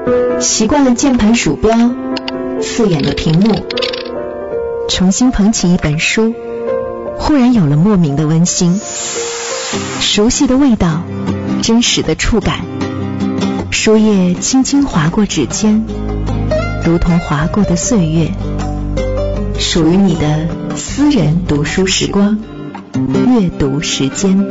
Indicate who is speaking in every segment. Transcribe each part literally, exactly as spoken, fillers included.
Speaker 1: 习惯了键盘鼠标，刺眼的屏幕，重新捧起一本书，忽然有了莫名的温馨，熟悉的味道，真实的触感，书页轻轻划过指尖，如同划过的岁月，属于你的私人读书时光，阅读时间。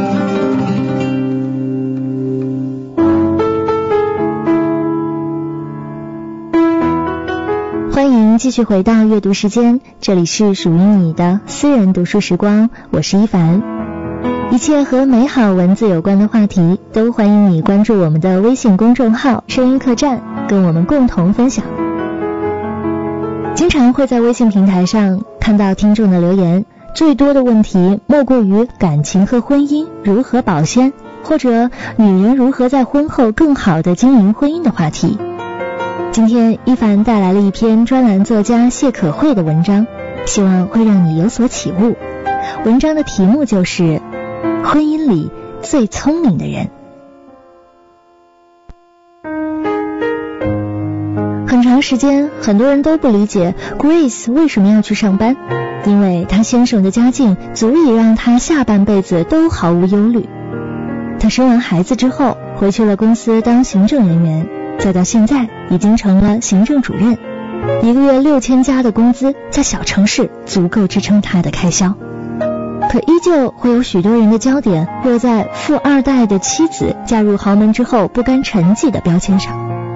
Speaker 2: 欢迎继续回到阅读时间，这里是属于你的私人读书时光，我是一凡。一切和美好文字有关的话题，都欢迎你关注我们的微信公众号声音客栈，跟我们共同分享。经常会在微信平台上看到听众的留言，最多的问题莫过于感情和婚姻如何保鲜，或者女人如何在婚后更好地经营婚姻的话题。今天一凡带来了一篇专栏作家谢可慧的文章，希望会让你有所启悟。文章的题目就是婚姻里最聪明的人。很长时间很多人都不理解 Grace 为什么要去上班，因为她先生的家境足以让她下半辈子都毫无忧虑。她生完孩子之后回去了公司当行政人员，再到现在已经成了行政主任，一个月六千加的工资在小城市足够支撑她的开销。可依旧会有许多人的焦点落在富二代的妻子嫁入豪门之后不甘沉寂的标签上。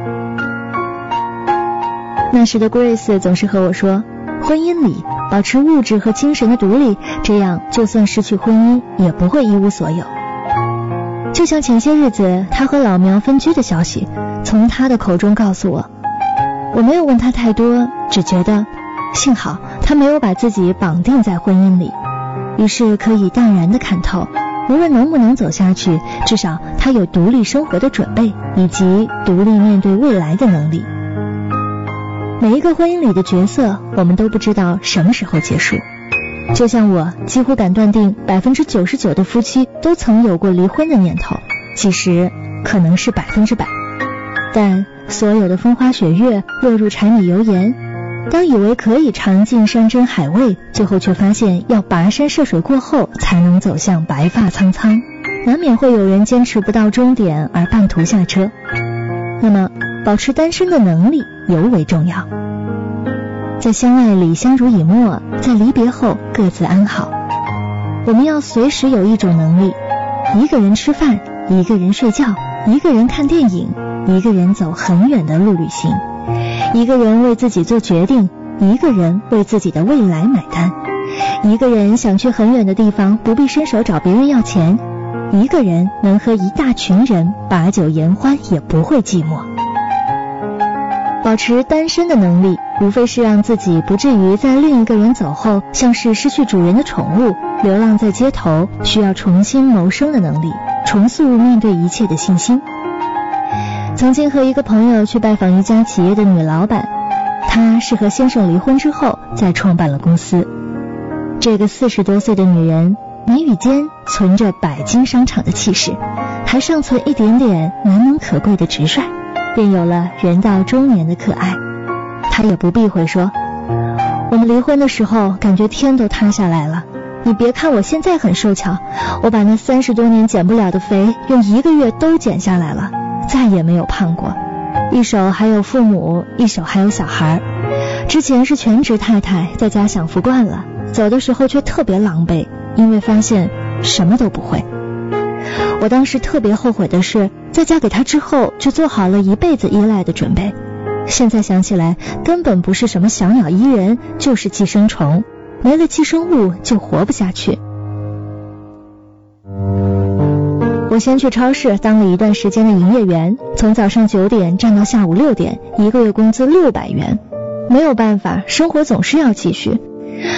Speaker 2: 那时的 Grace 总是和我说，婚姻里保持物质和精神的独立，这样就算失去婚姻也不会一无所有。就像前些日子他和老苗分居的消息从他的口中告诉我，我没有问他太多，只觉得幸好他没有把自己绑定在婚姻里，于是可以淡然地看透，无论能不能走下去，至少他有独立生活的准备，以及独立面对未来的能力。每一个婚姻里的角色，我们都不知道什么时候结束。就像我几乎敢断定 百分之九十九 的夫妻都曾有过离婚的念头，其实可能是百分之百。但所有的风花雪月落入柴米油盐，当以为可以尝尽山珍海味，最后却发现要跋山涉水过后才能走向白发苍苍，难免会有人坚持不到终点而半途下车。那么保持单身的能力尤为重要，在相爱里相濡以沫，在离别后各自安好。我们要随时有一种能力，一个人吃饭，一个人睡觉，一个人看电影，一个人走很远的路旅行，一个人为自己做决定，一个人为自己的未来买单，一个人想去很远的地方不必伸手找别人要钱，一个人能和一大群人把酒言欢也不会寂寞。保持单身的能力，无非是让自己不至于在另一个人走后像是失去主人的宠物，流浪在街头，需要重新谋生的能力，重塑面对一切的信心。曾经和一个朋友去拜访一家企业的女老板，她是和先生离婚之后再创办了公司。这个四十多岁的女人，眉宇间存着百金商场的气势，还尚存一点点难能可贵的直率，便有了人到中年的可爱。她也不避讳说，我们离婚的时候感觉天都塌下来了，你别看我现在很瘦巧，我把那三十多年减不了的肥用一个月都减下来了，再也没有胖过，一手还有父母，一手还有小孩。之前是全职太太，在家享福惯了，走的时候却特别狼狈，因为发现什么都不会。我当时特别后悔的是，在嫁给他之后就做好了一辈子依赖的准备，现在想起来根本不是什么小鸟依人，就是寄生虫，没了寄生物就活不下去。我先去超市当了一段时间的营业员，从早上九点站到下午六点，一个月工资六百元。没有办法，生活总是要继续。